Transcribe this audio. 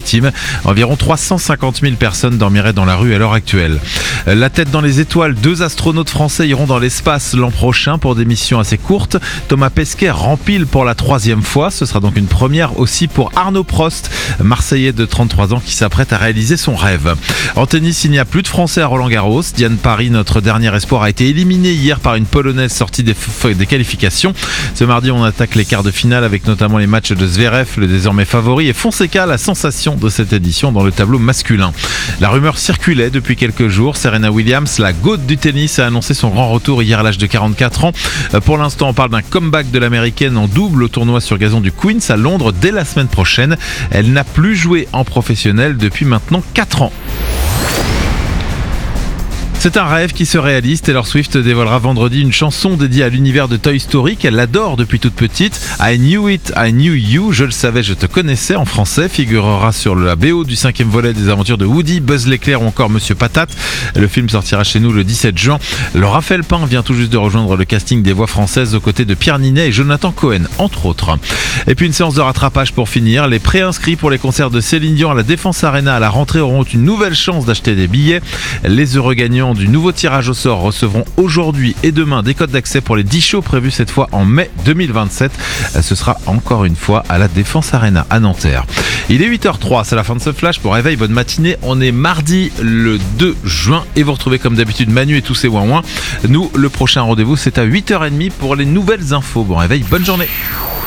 victimes. Environ 350 000 personnes dormiraient dans la rue à l'heure actuelle. La tête dans les étoiles, 2 astronautes français iront dans l'espace l'an prochain pour des missions assez courtes. Thomas Pesquet rempile pour la 3e fois. Ce sera donc une première aussi pour Arnaud Prost, Marseillais de 33 ans qui s'apprête à réaliser son rêve. En tennis, il n'y a plus de Français à Roland-Garros. Diane Paris, notre dernier espoir, a été éliminée hier par une Polonaise sortie des qualifications. Ce mardi, on attaque les quarts de finale avec notamment les matchs de Zverev, le désormais favori, et Fonseca, la sensation de cette édition dans le tableau masculin. La rumeur circulait depuis quelques jours. Serena Williams, la GOAT du tennis, a annoncé son grand retour hier à l'âge de 44 ans. Pour l'instant, on parle d'un comeback de l'américaine en double au tournoi sur gazon du Queen's à Londres dès la semaine prochaine. Elle n'a plus joué en professionnel depuis maintenant 4 ans. C'est un rêve qui se réalise. Taylor Swift dévoilera vendredi une chanson dédiée à l'univers de Toy Story qu'elle adore depuis toute petite. I Knew It, I Knew You, je le savais, je te connaissais en français, figurera sur la BO du 5e volet des aventures de Woody, Buzz l'éclair ou encore Monsieur Patate. Le film sortira chez nous le 17 juin. Le Raphaël Pin vient tout juste de rejoindre le casting des voix françaises aux côtés de Pierre Ninet et Jonathan Cohen, entre autres. Et puis une séance de rattrapage pour finir. Les préinscrits pour les concerts de Céline Dion à la Défense Arena à la rentrée auront une nouvelle chance d'acheter des billets. Les heureux gagnants du nouveau tirage au sort recevront aujourd'hui et demain des codes d'accès pour les 10 shows prévus cette fois en mai 2027. Ce sera encore une fois à la Défense Arena à Nanterre. Il est 8h03, c'est la fin de ce flash. Pour réveil, bonne matinée. On est mardi le 2 juin et vous retrouvez comme d'habitude Manu et tous ses ouin-ouin. Nous, le prochain rendez-vous, c'est à 8h30 pour les nouvelles infos. Bon réveil, bonne journée.